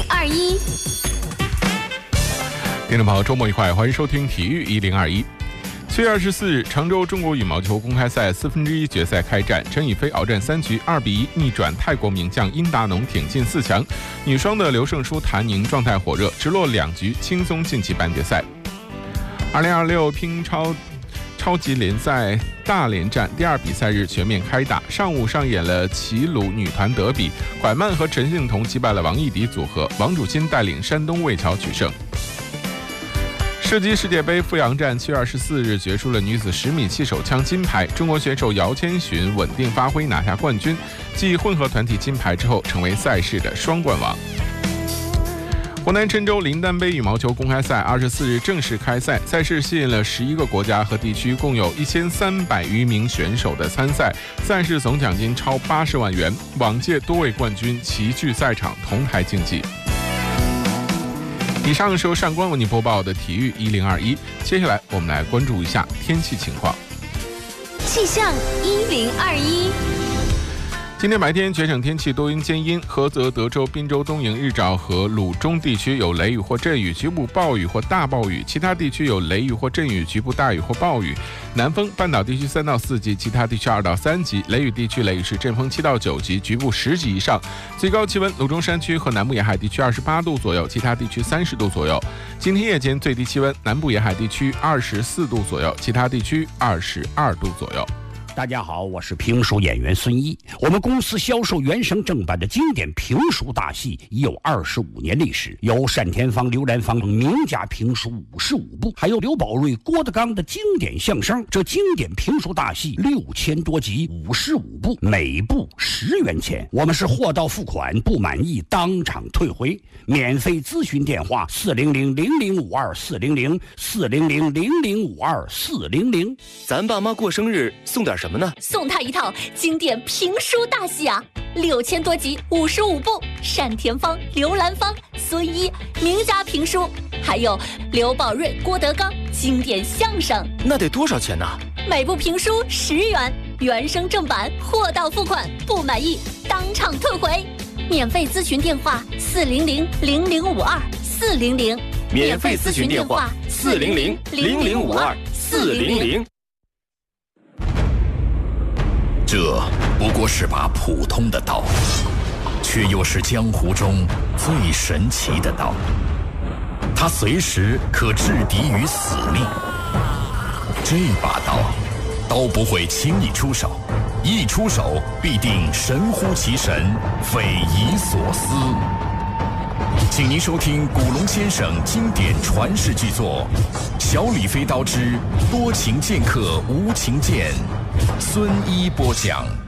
1021。 听众朋友，周末愉快，欢迎收听体育1021。7月24日，常州中国羽毛球公开赛1/4决赛开战，陈雨菲鏖战3局，2-1逆转泰国名将殷达农，挺进4强。女双的刘胜书、谭宁状态火热，直落2局轻松晋级半决赛。2026乒超级联赛大连站第2比赛日全面开打，上午上演了齐鲁女团德比，蒯曼和陈幸同击败了王艺迪组合，王楚钦带领山东魏桥取胜。射击世界杯阜阳站7月24日决出了女子10米气手枪金牌，中国选手姚千寻稳定发挥拿下冠军，继混合团体金牌之后，成为赛事的双冠王。湖南郴州林丹杯羽毛球公开赛24日正式开赛，赛事吸引了11个国家和地区，共有1300余名选手的参赛，赛事总奖金超80万元，往届多位冠军齐聚赛场同台竞技。以上是由上官为您播报的体育1021，接下来我们来关注一下天气情况。 气象1021。 今天白天全省天气多云间阴，菏泽、德州、滨州、东营、日照和鲁中地区有雷雨或阵雨，局部暴雨或大暴雨，其他地区有雷雨或阵雨，局部大雨或暴雨。南风，半岛地区3到4级，其他地区2到3级，雷雨地区雷雨是阵风7到9级，局部10级以上。最高气温，鲁中山区和南部沿海地区28度左右，其他地区30度左右。今天夜间最低气温，南部沿海地区24度左右，其他地区22度左右。 大家好，我是评书演员孙一。我们公司销售原声正版的经典评书大戏已有25年历史，有单田芳、刘兰芳名家评书55部，还有刘宝瑞、郭德纲的经典相声。这经典评书大戏6000多集，55部，每部10元钱。我们是货到付款，不满意当场退回。免费咨询电话400-0052-400，400-0052-400。 咱爸妈过生日送点什么呢？ 送他一套经典评书大戏啊，6000多集，55部，单田芳、刘兰芳、孙一名家评书，还有刘宝瑞、郭德纲经典相声。 那得多少钱呢？ 每部评书10元，原声正版，货到付款，不满意当场退回。免费咨询电话400-0052-400， 免费咨询电话400-0052-400。 这不过是把普通的刀，却又是江湖中最神奇的刀。它随时可制敌于死地。这把刀不会轻易出手，一出手必定神乎其神，匪夷所思。请您收听古龙先生经典传世巨作《小李飞刀之多情剑客无情剑》，孙一播讲。